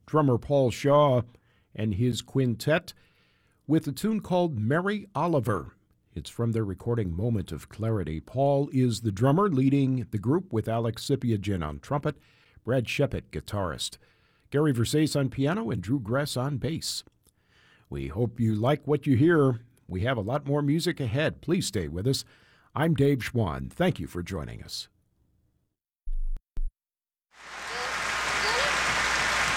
drummer Paul Shaw and his quintet with a tune called Mary Oliver. It's from their recording Moment of Clarity. Paul is the drummer leading the group with Alex Sipiagin on trumpet, Brad Shepard guitarist, Gary Versace on piano, and Drew Gress on bass. We hope you like what you hear. We have a lot more music ahead. Please stay with us. I'm Dave Schwann. Thank you for joining us.